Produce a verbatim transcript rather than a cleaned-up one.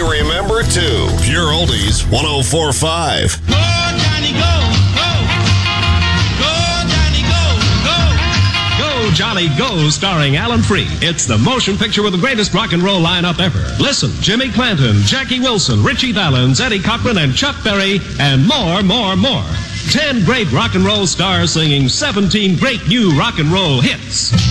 remember, too. Pure Oldies one oh four point five. Go, Johnny, go, go. Go, Johnny, go, go. Go, Johnny, Go, starring Alan Freed. It's the motion picture with the greatest rock and roll lineup ever. Listen, Jimmy Clanton, Jackie Wilson, Richie Valens, Eddie Cochran, and Chuck Berry, and more, more, more. Ten great rock and roll stars singing seventeen great new rock and roll hits.